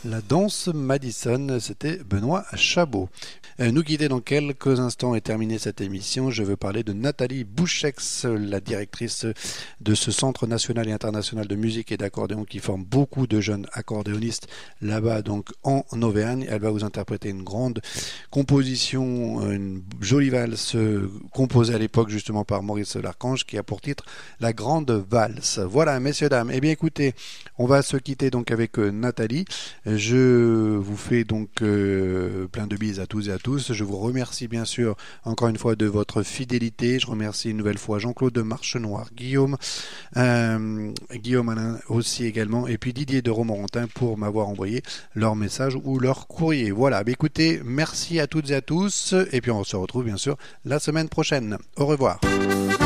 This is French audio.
La danse Madison, c'était Benoît Chabot. Nous quitter dans quelques instants et terminer cette émission, je veux parler de Nathalie Bouchex, la directrice de ce Centre national et international de musique et d'accordéon qui forme beaucoup de jeunes accordéonistes là-bas donc en Auvergne. Elle va vous interpréter une grande composition, une jolie valse composée à l'époque justement par Maurice Larchange qui a pour titre La Grande Valse. Voilà, messieurs, dames. Eh bien écoutez, on va se quitter donc avec Nathalie. Je vous fais donc plein de bises à tous et à tous. Je vous remercie bien sûr encore une fois de votre fidélité. Je remercie une nouvelle fois Jean-Claude de Marchenoir, Guillaume Alain aussi également, et puis Didier de Romorantin pour m'avoir envoyé leur message ou leur courrier. Voilà, bah écoutez, merci à toutes et à tous, et puis on se retrouve bien sûr la semaine prochaine. Au revoir.